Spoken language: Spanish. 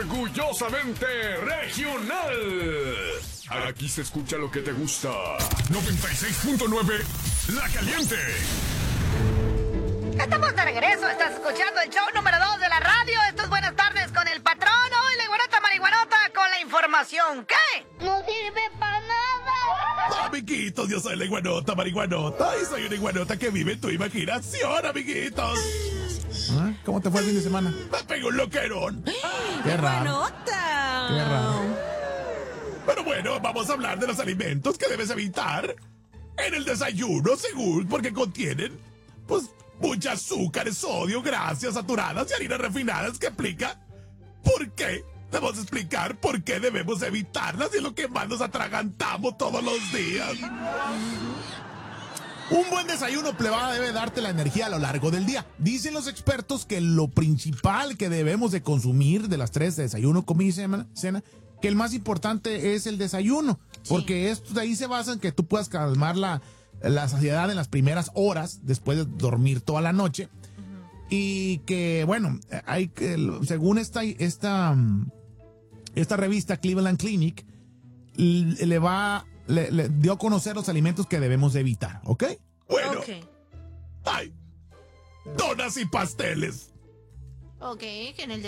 orgullosamente regional. Aquí se escucha lo que te gusta. 96.9 La Caliente. Estamos de regreso, estás escuchando el show número 2 de la radio. Esto es Buenas Tardes con el patrón. Hoy la iguanota marihuanota con la información. ¿Qué? No sirve para nada. Amiguitos, yo soy la iguanota marihuanota y soy una iguanota que vive en tu imaginación, amiguitos. ¿Cómo te fue el fin de semana? Me pegó un loquerón. Qué raro. ¡Nota! Qué raro. Pero bueno, vamos a hablar de los alimentos que debes evitar en el desayuno, según, porque contienen, pues, mucha azúcar, sodio, grasas saturadas y harinas refinadas, que explica por qué. Debemos explicar por qué debemos evitarlas y es lo que más nos atragantamos todos los días. Un buen desayuno, plebada, debe darte la energía a lo largo del día. Dicen los expertos que lo principal que debemos de consumir de las tres, desayuno, comida y cena, que el más importante es el desayuno. Sí. Porque esto de ahí se basa en que tú puedas calmar la saciedad en las primeras horas después de dormir toda la noche. Y que, bueno, hay que, según esta revista Cleveland Clinic, le dio a conocer los alimentos que debemos evitar, ¿ok? Bueno, Ok. Ay, donas y pasteles. Ok, que en el